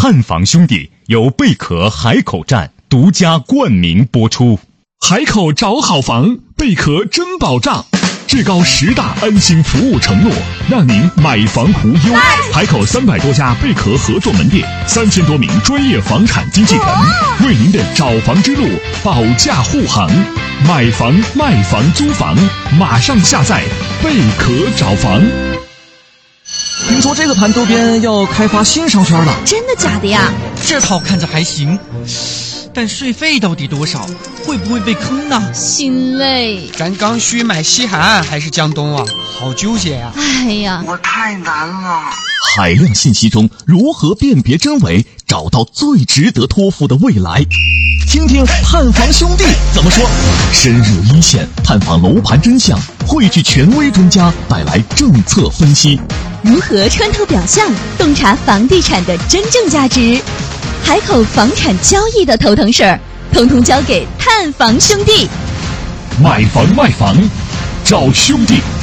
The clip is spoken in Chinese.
探房兄弟由贝壳海口站独家冠名播出。 海口找好房，贝壳真保障，至高10大安心服务承诺，让您买房无忧。海口300多家贝壳合作门店，3000多名专业房产经纪人，为您的找房之路保驾护航。买房、卖房、租房，马上下载贝壳找房。 听说这个盘周边要开发新商圈了， 真的假的呀？ 这套看着还行，但税费到底多少？会不会被坑呢？ 心累。 咱刚需买西海岸还是江东啊？好纠结呀！ 哎呀， 我太难了。 海量信息中如何辨别真伪，找到最值得托付的未来？听听探房兄弟怎么说。深入一线，探访楼盘真相，汇聚权威专家带来政策分析。 如何穿透表象，洞察房地产的真正价值？海口房产交易的头疼事儿，统统交给探房兄弟。 买房卖房，找兄弟。